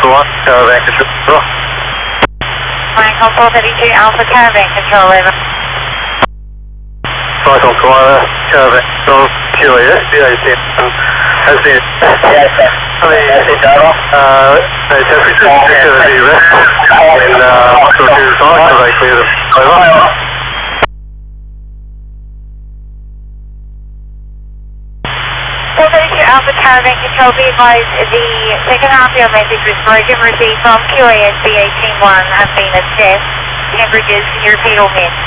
Control 1, Caravan Control. Michael 432 Alpha Caravan Control, over. Michael Koala, Caravan Control, QAS, BA10 has been. Yes, sir. The temperature is going to be rest when Oscar 2 is on, so they clear them. Over. 432 Alpha Caravan Control, be advised the second half of your message was broken. Received from QAS BA1 have been assessed. Temperatures, can you repeat all men?